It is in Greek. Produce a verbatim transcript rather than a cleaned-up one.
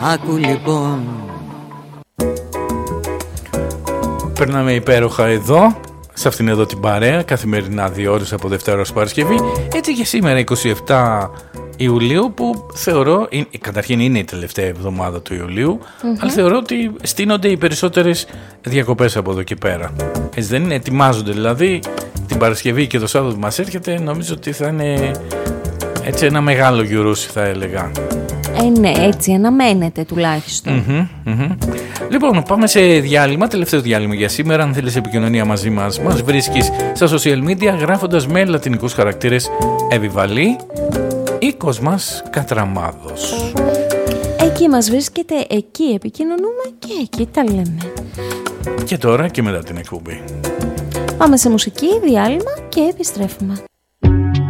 Άκου λοιπόν. Περνάμε υπέροχα εδώ, σε αυτήν εδώ την παρέα, καθημερινά δύο ώρες από Δευτέρα ως Παρασκευή. Έτσι και σήμερα είκοσι επτά Ιουλίου, που θεωρώ, καταρχήν είναι η τελευταία εβδομάδα του Ιουλίου, mm-hmm. αλλά θεωρώ ότι στείνονται οι περισσότερες διακοπές από εδώ και πέρα. Έτσι δεν είναι, ετοιμάζονται δηλαδή την Παρασκευή και το Σάββατο που μας έρχεται, νομίζω ότι θα είναι έτσι ένα μεγάλο γιουρούσι, θα έλεγα. Ε, ναι, έτσι αναμένεται τουλάχιστον. Mm-hmm, mm-hmm. Λοιπόν, πάμε σε διάλειμμα, τελευταίο διάλειμμα για σήμερα. Αν θέλεις επικοινωνία μαζί μας, μας βρίσκεις στα social media γράφοντας με λατινικούς χαρακτήρες Εβιβαλή ή Κοσμάς Κατραμάδος. Εκεί μας βρίσκεται, εκεί επικοινωνούμε και εκεί τα λέμε. Και τώρα και μετά την εκπομπή. Πάμε σε μουσική, διάλειμμα και επιστρέφουμε.